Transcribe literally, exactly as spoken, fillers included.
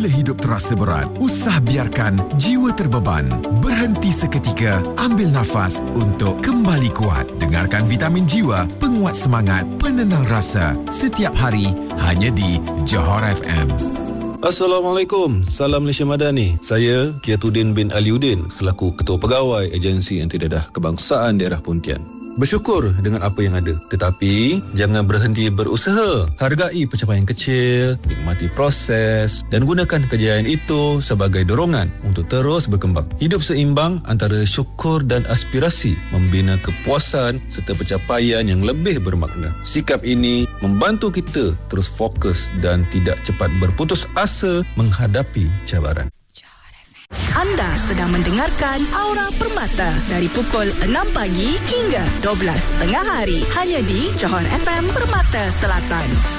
Bila hidup terasa berat, usah biarkan jiwa terbeban. Berhenti seketika, ambil nafas untuk kembali kuat. Dengarkan Vitamin Jiwa, penguat semangat, penenang rasa. Setiap hari, hanya di Johor F M. Assalamualaikum, salam Malaysia Madani. Saya Kiatuddin bin Aliuddin selaku Ketua Pegawai Agensi Anti Dedah Kebangsaan Daerah Pontian. Bersyukur dengan apa yang ada, tetapi jangan berhenti berusaha. Hargai pencapaian kecil, nikmati proses dan gunakan kejayaan itu sebagai dorongan untuk terus berkembang. Hidup seimbang antara syukur dan aspirasi, membina kepuasan serta pencapaian yang lebih bermakna. Sikap ini membantu kita terus fokus dan tidak cepat berputus asa menghadapi cabaran. Anda sedang mendengarkan Aura Permata dari pukul enam pagi hingga dua belas tengah hari hanya di Johor F M Permata Selatan.